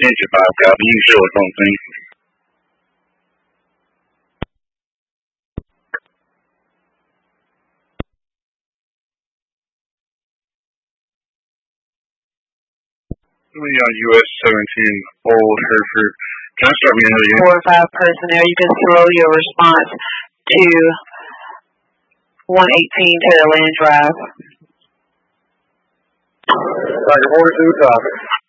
Engine 5 copy. You can show us something. US 17 Old Hereford. Can I start reading it again? 4 or 5 personnel. You can slow your response to 118 Terraland Drive. Tiger 42, copy.